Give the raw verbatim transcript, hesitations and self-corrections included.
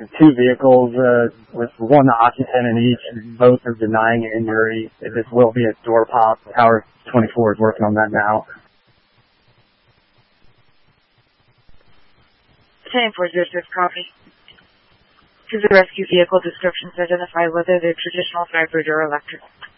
two vehicles, uh, with one occupant in each. Both are denying injury. This will be a door pop. Tower twenty-four is working on that now. ten four zero six, copy. To the rescue vehicle descriptions, identify whether they're traditional, hybrid, or electric.